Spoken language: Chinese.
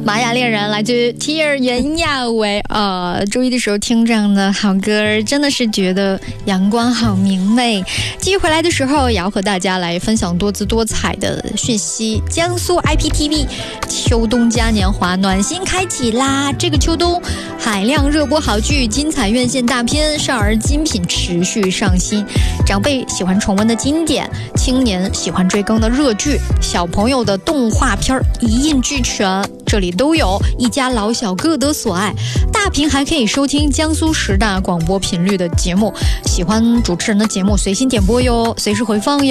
玛雅恋人来自 Tear 袁娅维周一的时候听这样的好歌，真的是觉得阳光好明媚。继续回来的时候也要和大家来分享多姿多彩的讯息。江苏 IPTV 秋冬嘉年华暖心开启啦，这个秋冬海量热播好剧，精彩院线大片，少儿精品持续上新。长辈喜欢重温的经典，青年喜欢追更的热剧，小朋友的动画片一应俱全，这里都有，一家老小各得所爱。大屏还可以收听江苏10大广播频率的节目，喜欢主持人的节目随心点播哟，随时回放哟。